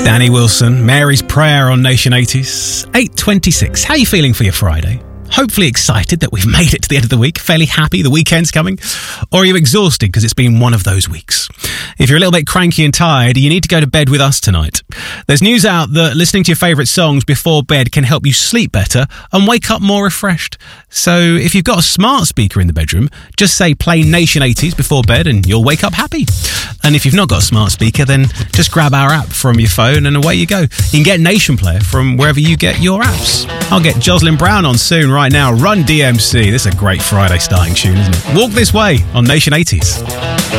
Danny Wilson, Mary's Prayer on Nation 80s. 8:26. How are you feeling for your Friday? Hopefully excited that we've made it to the end of the week, fairly happy the weekend's coming, or are you exhausted because it's been one of those weeks? If you're a little bit cranky and tired, you need to go to bed with us tonight. There's news out that listening to your favourite songs before bed can help you sleep better and wake up more refreshed. So if you've got a smart speaker in the bedroom, just say play Nation 80s before bed and you'll wake up happy. And if you've not got a smart speaker, then just grab our app from your phone and away you go. You can get Nation Player from wherever you get your apps. I'll get Jocelyn Brown on soon. Right now, Run DMC. This is a great Friday starting tune, isn't it? Walk This Way on Nation 80s.